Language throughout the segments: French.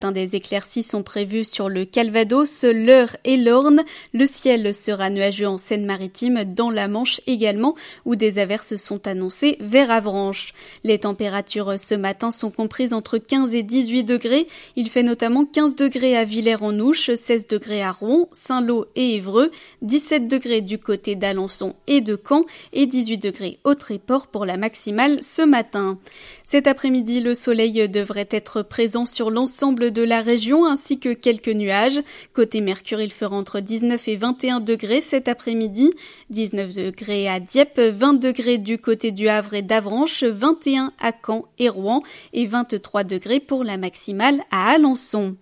Des éclaircies sont prévues sur le Calvados, l'Eure et l'Orne. Le ciel sera nuageux en Seine-Maritime, dans la Manche également, où des averses sont annoncées vers Avranches. Les températures ce matin sont comprises entre 15 et 18 degrés. Il fait notamment 15 degrés à Villers-en-Ouche, 16 degrés à Rouen, Saint-Lô et Évreux, 17 degrés du côté d'Alençon et de Caen et 18 degrés au Tréport pour la maximale ce matin. Cet après-midi, le soleil devrait être présent sur l'ensemble de la région ainsi que quelques nuages. Côté Mercure, il fera entre 19 et 21 degrés cet après-midi. 19 degrés à Dieppe, 20 degrés du côté du Havre et d'Avranches, 21 à Caen et Rouen et 23 degrés pour la maximale à Alençon.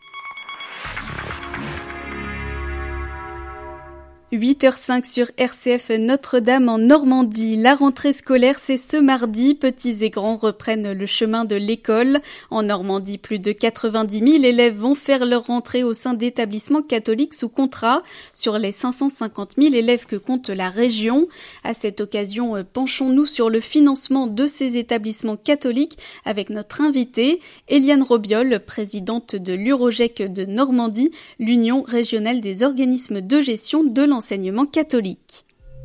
8h05 sur RCF Notre-Dame en Normandie. La rentrée scolaire, c'est ce mardi. Petits et grands reprennent le chemin de l'école. En Normandie, plus de 90 000 élèves vont faire leur rentrée au sein d'établissements catholiques sous contrat sur les 550 000 élèves que compte la région. À cette occasion, penchons-nous sur le financement de ces établissements catholiques avec notre invitée, Eliane Robiol, présidente de l'Urogec de Normandie, l'Union régionale des organismes de gestion de l'enseignement catholique.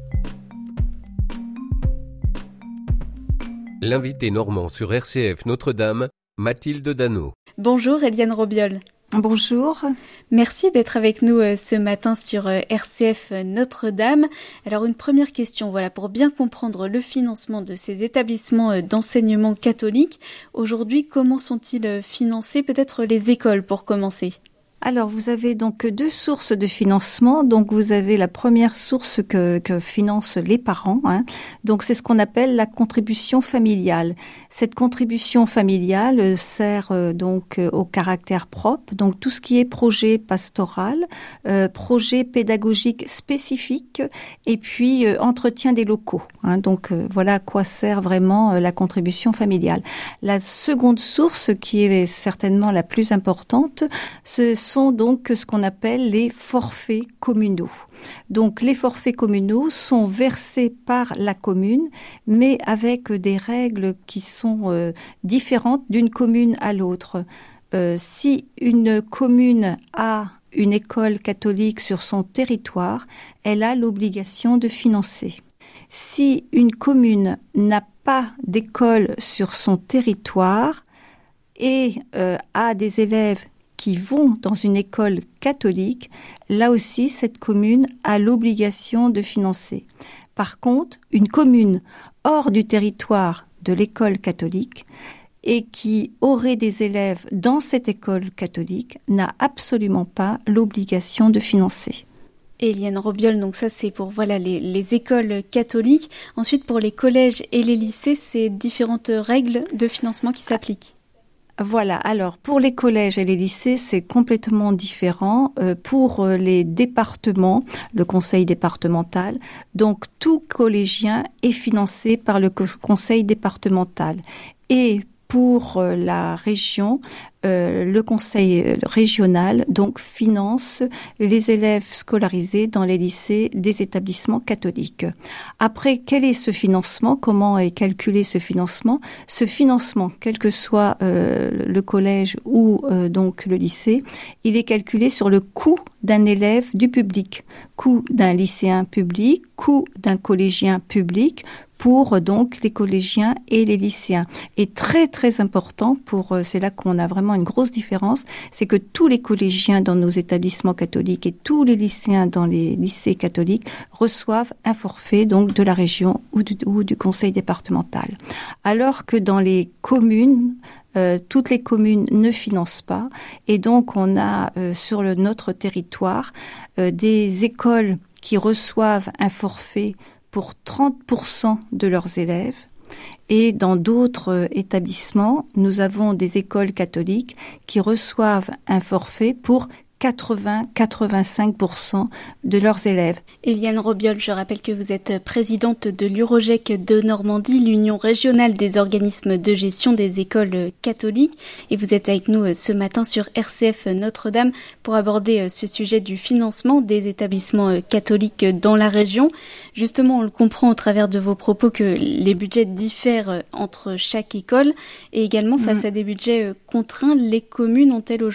L'invité normand sur RCF Notre-Dame, Mathilde Dano. Bonjour Eliane Robiol. Bonjour. Merci d'être avec nous ce matin sur RCF Notre-Dame. Alors une première question, pour bien comprendre le financement de ces établissements d'enseignement catholique. Aujourd'hui, comment sont-ils financés? Peut-être les écoles pour commencer. Alors, vous avez donc deux sources de financement. Donc, vous avez la première source que financent les parents. Donc, c'est ce qu'on appelle la contribution familiale. Cette contribution familiale sert donc au caractère propre. Donc, tout ce qui est projet pastoral, projet pédagogique spécifique et puis entretien des locaux. Donc, voilà à quoi sert vraiment la contribution familiale. La seconde source, qui est certainement la plus importante, ce sont donc ce qu'on appelle les forfaits communaux. Donc les forfaits communaux sont versés par la commune, mais avec des règles qui sont différentes d'une commune à l'autre. Si une commune a une école catholique sur son territoire, elle a l'obligation de financer. Si une commune n'a pas d'école sur son territoire et a des élèves qui vont dans une école catholique, là aussi, cette commune a l'obligation de financer. Par contre, une commune hors du territoire de l'école catholique et qui aurait des élèves dans cette école catholique n'a absolument pas l'obligation de financer. Eliane Robiol, donc ça c'est pour les écoles catholiques. Ensuite, pour les collèges et les lycées, c'est différentes règles de financement qui s'appliquent. Voilà, alors pour les collèges et les lycées, c'est complètement différent. Pour les départements, le conseil départemental, donc tout collégien est financé par le conseil départemental. Et pour la région, le conseil régional donc finance les élèves scolarisés dans les lycées des établissements catholiques. Après, quel est ce financement? Comment est calculé ce financement? Ce financement, quel que soit le collège ou donc le lycée, il est calculé sur le coût d'un élève du public, coût d'un lycéen public, coût d'un collégien public, pour donc les collégiens et les lycéens. Et très très important, c'est là qu'on a vraiment une grosse différence, c'est que tous les collégiens dans nos établissements catholiques et tous les lycéens dans les lycées catholiques reçoivent un forfait donc de la région ou du conseil départemental. Alors que dans les communes, toutes les communes ne financent pas, et donc on a sur notre territoire des écoles qui reçoivent un forfait pour 30% de leurs élèves. Et dans d'autres établissements, nous avons des écoles catholiques qui reçoivent un forfait pour 80-85% de leurs élèves. Eliane Robiol, je rappelle que vous êtes présidente de l'Urogec de Normandie, l'Union régionale des organismes de gestion des écoles catholiques. Et vous êtes avec nous ce matin sur RCF Notre-Dame pour aborder ce sujet du financement des établissements catholiques dans la région. Justement, on le comprend au travers de vos propos que les budgets diffèrent entre chaque école et également face à des budgets contraints, les communes ont-elles